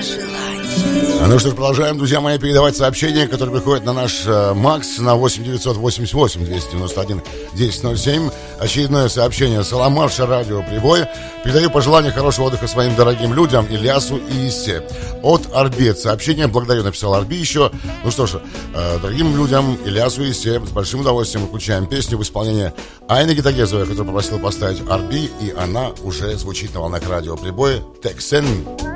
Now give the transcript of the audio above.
Ну что ж, продолжаем, друзья мои, передавать сообщения, которые приходят на наш МАКС на 8-988-291-1007. Очередное сообщение. Саламарша, радио Прибой. Передаю пожелания хорошего отдыха своим дорогим людям Ильясу и Исе. От Арбет. Сообщение благодарю, написал Арби еще. Ну что ж, дорогим людям Ильясу и Исе с большим удовольствием включаем песню в исполнении Айны Гитагезовой, которую попросил поставить Арби, и она уже звучит на волнах радио Прибой. Тексен.